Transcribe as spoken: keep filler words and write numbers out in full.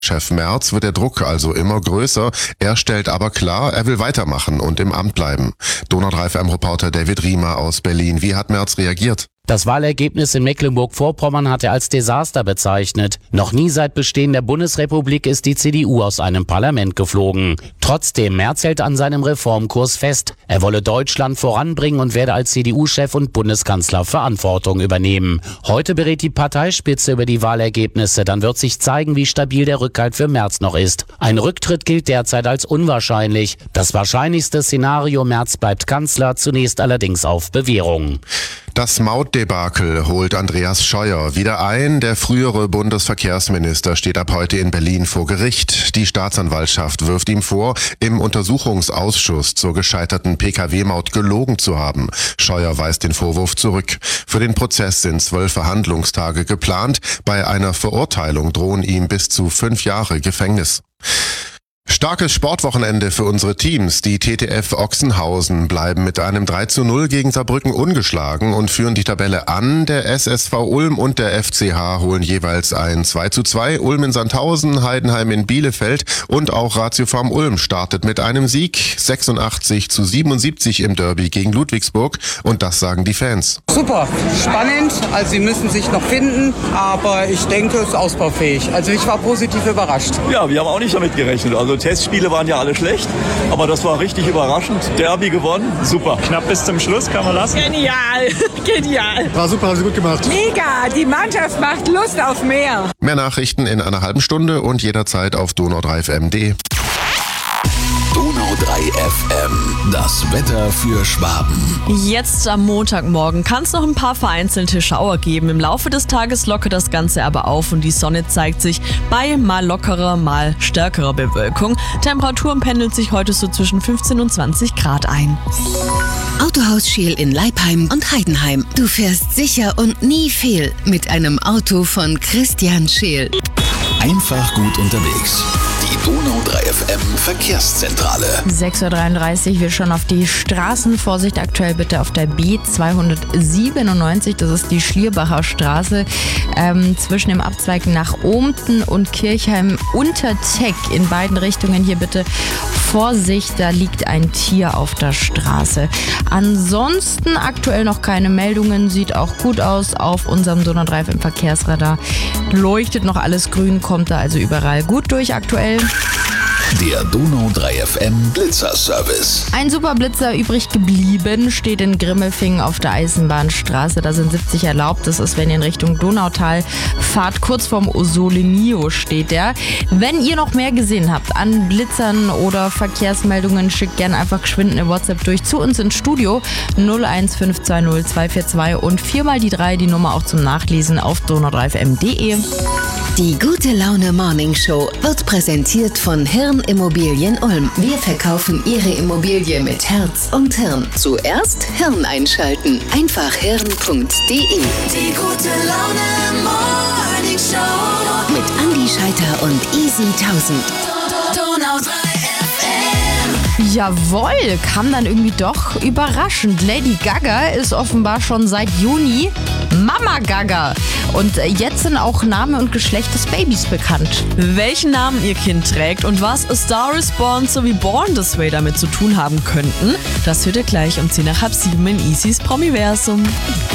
Chef Merz wird der Druck also immer größer. Er stellt aber klar, er will weitermachen und im Amt bleiben. Donau drei F M-Reporter David Riemer aus Berlin. Wie hat Merz reagiert? Das Wahlergebnis in Mecklenburg-Vorpommern hat er als Desaster bezeichnet. Noch nie seit Bestehen der Bundesrepublik ist die C D U aus einem Parlament geflogen. Trotzdem, Merz hält an seinem Reformkurs fest. Er wolle Deutschland voranbringen und werde als C D U-Chef und Bundeskanzler Verantwortung übernehmen. Heute berät die Parteispitze über die Wahlergebnisse. Dann wird sich zeigen, wie stabil der Rückhalt für Merz noch ist. Ein Rücktritt gilt derzeit als unwahrscheinlich. Das wahrscheinlichste Szenario: Merz bleibt Kanzler, zunächst allerdings auf Bewährung. Das Mautdebakel holt Andreas Scheuer wieder ein. Der frühere Bundesverkehrsminister steht ab heute in Berlin vor Gericht. Die Staatsanwaltschaft wirft ihm vor, im Untersuchungsausschuss zur gescheiterten P K W-Maut gelogen zu haben. Scheuer weist den Vorwurf zurück. Für den Prozess sind zwölf Verhandlungstage geplant. Bei einer Verurteilung drohen ihm bis zu fünf Jahre Gefängnis. Starkes Sportwochenende für unsere Teams. Die T T F Ochsenhausen bleiben mit einem drei zu null gegen Saarbrücken ungeschlagen und führen die Tabelle an. Der S S V Ulm und der F C H holen jeweils ein zwei zu zwei. Ulm in Sandhausen, Heidenheim in Bielefeld und auch Ratiofarm Ulm startet mit einem Sieg. sechsundachtzig zu siebenundsiebzig im Derby gegen Ludwigsburg, und das sagen die Fans. Super, spannend. Also sie müssen sich noch finden, aber ich denke, es ist ausbaufähig. Also ich war positiv überrascht. Ja, wir haben auch nicht damit gerechnet. Also Testspiele waren ja alle schlecht, aber das war richtig überraschend. Derby gewonnen, super. Knapp bis zum Schluss, kann man lassen. Genial, genial. War super, haben Sie gut gemacht. Mega, die Mannschaft macht Lust auf mehr. Mehr Nachrichten in einer halben Stunde und jederzeit auf donau drei F M punkt de. Donau drei F M, das Wetter für Schwaben. Jetzt am Montagmorgen kann es noch ein paar vereinzelte Schauer geben. Im Laufe des Tages lockert das Ganze aber auf und die Sonne zeigt sich bei mal lockerer, mal stärkerer Bewölkung. Temperaturen pendeln sich heute so zwischen fünfzehn und zwanzig Grad ein. Autohaus Scheel in Leipheim und Heidenheim. Du fährst sicher und nie fehl mit einem Auto von Christian Scheel. Einfach gut unterwegs. Die Donau drei F M Verkehrszentrale. sechs Uhr dreiunddreißig, wir schauen auf die Straßen. Vorsicht aktuell bitte auf der B zweihundertsiebenundneunzig, das ist die Schlierbacher Straße, ähm, zwischen dem Abzweig nach Ohmten und Kirchheim unter Teck. In beiden Richtungen hier bitte Vorsicht, da liegt ein Tier auf der Straße. Ansonsten aktuell noch keine Meldungen, sieht auch gut aus auf unserem Donau drei F M Verkehrsradar. Leuchtet noch alles grün, kommt da also überall gut durch aktuell. Der Donau drei F M Blitzerservice. Ein super Blitzer übrig geblieben, steht in Grimmelfingen auf der Eisenbahnstraße. Da sind siebzig erlaubt. Das ist, wenn ihr in Richtung Donautal fahrt. Kurz vorm Osolenio steht der. Wenn ihr noch mehr gesehen habt an Blitzern oder Verkehrsmeldungen, schickt gerne einfach geschwind eine WhatsApp durch zu uns ins Studio. null eins fünf zwei null zwei vier zwei und viermal die drei, die Nummer auch zum Nachlesen auf donau drei f m punkt de. Die gute Laune Morning Show wird präsentiert von Hirn Immobilien Ulm. Wir verkaufen Ihre Immobilie mit Herz und Hirn. Zuerst Hirn einschalten. Einfach hirn punkt de. Die gute Laune Morning Show mit Andi Scheiter und Easy tausend. Donau drei F M. Jawohl, kam dann irgendwie doch überraschend. Lady Gaga ist offenbar schon seit Juni Mama Gaga. Und jetzt sind auch Name und Geschlecht des Babys bekannt. Welchen Namen ihr Kind trägt und was A Star is Born sowie Born This Way damit zu tun haben könnten, das hört ihr gleich um zehn nach halb sieben in Easys Promiversum.